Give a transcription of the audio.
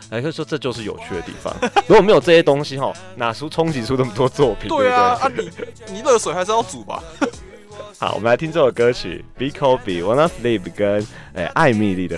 可以说这就是有趣的地方。如果没有这些东西哈，哪冲击出那么多作品？ 对啊， 对不对？你热水还是要煮吧。 好，我们来听这首歌曲《Be Kobe Wanna Sleep》跟艾米丽的